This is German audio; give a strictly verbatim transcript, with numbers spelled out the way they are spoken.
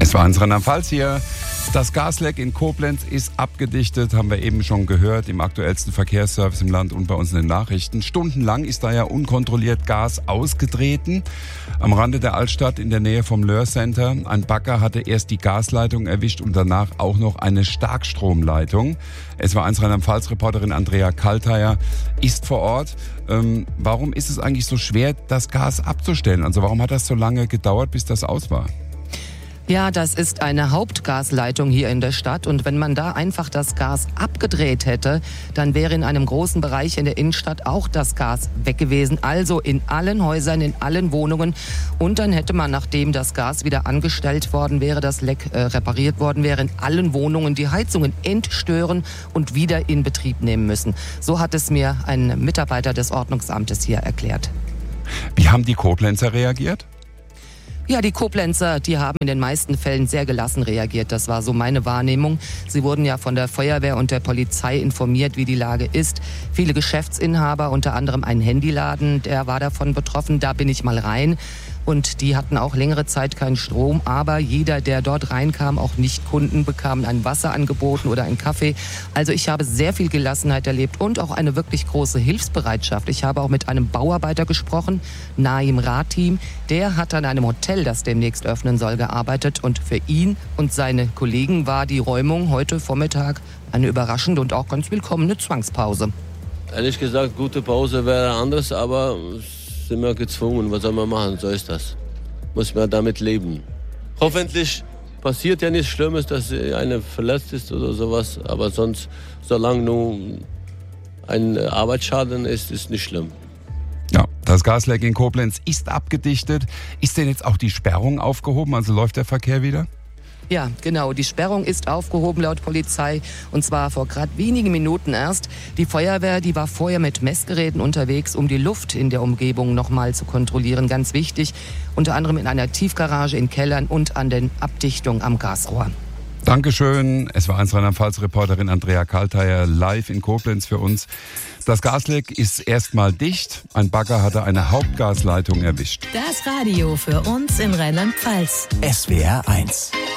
Es war in Rheinland-Pfalz hier. Das Gasleck in Koblenz ist abgedichtet, haben wir eben schon gehört, im aktuellsten Verkehrsservice im Land und bei uns in den Nachrichten. Stundenlang ist da ja unkontrolliert Gas ausgetreten. Am Rande der Altstadt in der Nähe vom Löhr Center. Ein Bagger hatte erst die Gasleitung erwischt und danach auch noch eine Starkstromleitung. Es war eins Rheinland-Pfalz-Reporterin Andrea Kalteier ist vor Ort. Ähm, warum ist es eigentlich so schwer, das Gas abzustellen? Also warum hat das so lange gedauert, bis das aus war? Ja, das ist eine Hauptgasleitung hier in der Stadt und wenn man da einfach das Gas abgedreht hätte, dann wäre in einem großen Bereich in der Innenstadt auch das Gas weg gewesen, also in allen Häusern, in allen Wohnungen und dann hätte man, nachdem das Gas wieder angestellt worden wäre, das Leck äh, repariert worden wäre, in allen Wohnungen die Heizungen entstören und wieder in Betrieb nehmen müssen. So hat es mir ein Mitarbeiter des Ordnungsamtes hier erklärt. Wie haben die Koblenzer reagiert? Ja, die Koblenzer, die haben in den meisten Fällen sehr gelassen reagiert. Das war so meine Wahrnehmung. Sie wurden ja von der Feuerwehr und der Polizei informiert, wie die Lage ist. Viele Geschäftsinhaber, unter anderem ein Handyladen, der war davon betroffen. Da bin ich mal rein. Und die hatten auch längere Zeit keinen Strom. Aber jeder, der dort reinkam, auch Nicht-Kunden, bekamen ein Wasser angeboten oder einen Kaffee. Also ich habe sehr viel Gelassenheit erlebt und auch eine wirklich große Hilfsbereitschaft. Ich habe auch mit einem Bauarbeiter gesprochen, Naim Ratim. Der hat an einem Hotel, das demnächst öffnen soll, gearbeitet. Und für ihn und seine Kollegen war die Räumung heute Vormittag eine überraschende und auch ganz willkommene Zwangspause. Ehrlich gesagt, gute Pause wäre anders, aber sind wir gezwungen. Was soll man machen? So ist das. Muss man damit leben. Hoffentlich passiert ja nichts Schlimmes, dass einer verletzt ist oder sowas. Aber sonst, solange nur ein Arbeitsschaden ist, ist nicht schlimm. Ja, das Gasleck in Koblenz ist abgedichtet. Ist denn jetzt auch die Sperrung aufgehoben? Also läuft der Verkehr wieder? Ja, genau. Die Sperrung ist aufgehoben laut Polizei und zwar vor gerade wenigen Minuten erst. Die Feuerwehr, die war vorher mit Messgeräten unterwegs, um die Luft in der Umgebung nochmal zu kontrollieren. Ganz wichtig, unter anderem in einer Tiefgarage, in Kellern und an den Abdichtungen am Gasrohr. Dankeschön. Es war eins Rheinland-Pfalz-Reporterin Andrea Kalteier live in Koblenz für uns. Das Gasleck ist erstmal dicht. Ein Bagger hatte eine Hauptgasleitung erwischt. Das Radio für uns in Rheinland-Pfalz. S W R eins.